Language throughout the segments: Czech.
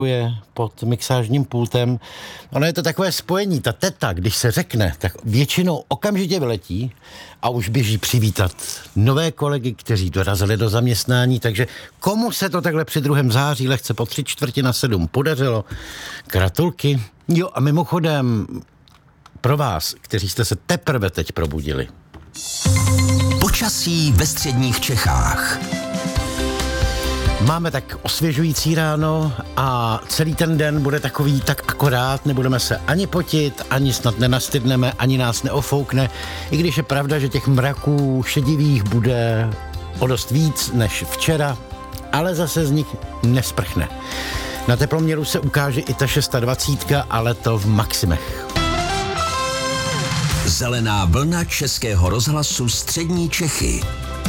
je pod mixážním pultem. Ono je to takové spojení, ta teta, když se řekne, tak většinou okamžitě vyletí a už běží přivítat nové kolegy, kteří dorazili do zaměstnání, takže komu se to takhle při 2. září lehce po 6:45 podařilo? Gratulky. Jo a mimochodem pro vás, kteří jste se teprve teď probudili. Počasí ve středních Čechách. Máme tak osvěžující ráno a celý ten den bude takový tak akorát, nebudeme se ani potit, ani snad nenastydneme, ani nás neofoukne, i když je pravda, že těch mraků šedivých bude o dost víc než včera, ale zase z nich nesprchne. Na teploměru se ukáže i ta 26, ale to v maximech. Zelená vlna Českého rozhlasu Střední Čechy.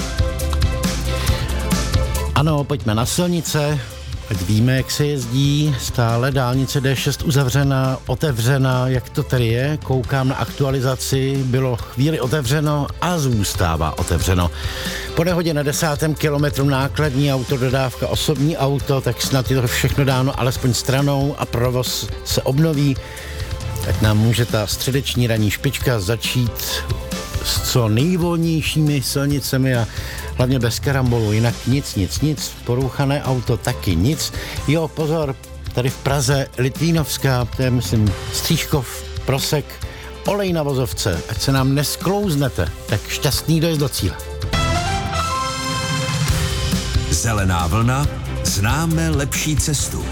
Ano, pojďme na silnice, ať víme, jak se jezdí. Stále dálnice D6 uzavřena, otevřena, jak to tady je. Koukám na aktualizaci, bylo chvíli otevřeno a zůstává otevřeno. Po nehodě na 10. kilometru nákladní auto, dodávka osobní auto, tak snad je to všechno dáno alespoň stranou a provoz se obnoví. Tak nám může ta středeční ranní špička začít s co nejvolnějšími silnicemi a hlavně bez karambolu, jinak nic, porouchané auto taky nic. Jo, pozor, tady v Praze Litvínovská, to je myslím Stříškov, Prosek, olej na vozovce, ať se nám nesklouznete, tak šťastný dojezd do cíle. Zelená vlna, známe lepší cestu.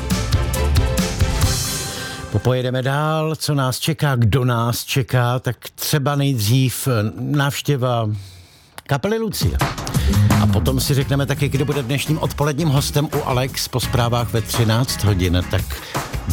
Popojedeme dál, co nás čeká, kdo nás čeká, tak třeba nejdřív návštěva kapely Lucie. A potom si řekneme taky, kdo bude dnešním odpoledním hostem u Alex po zprávách ve 13 hodin. Tak